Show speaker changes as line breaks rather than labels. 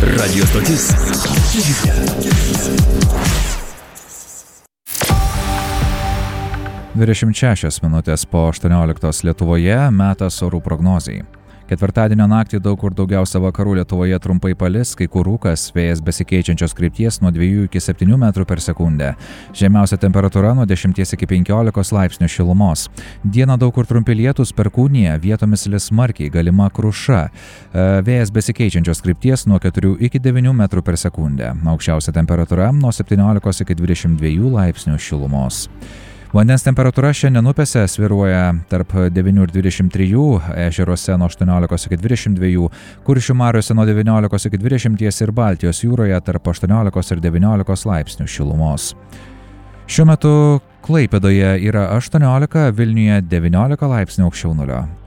Radio stotis.
26 minutės po 18 Lietuvoje, metas orų prognozijai. Ketvirtadienio naktį daug kur daugiausia vakarų Lietuvoje trumpai palis, kai kur rūkas, vėjas besikeičiančios krypties nuo 2 iki 7 metrų per sekundę. Žemiausia temperatūra nuo 10 iki 15 laipsnių šilumos. Dieną daug kur trumpi lietūs, perkūnija, vietomis lis smarkiai, galima kruša. Vėjas besikeičiančios krypties nuo 4 iki 9 metrų per sekundę. Aukščiausia temperatūra nuo 17 iki 22 laipsnių šilumos. Vandens temperatūra šiandien upėse svyruoja tarp 9 ir 23, ežeruose nuo 18 iki 22, Kuršių mariose nuo 19 iki 20 ir Baltijos jūroje tarp 18 ir 19 laipsnių šilumos. Šiuo metu Klaipėdoje yra 18, Vilniuje 19 laipsnių aukščiau nulio.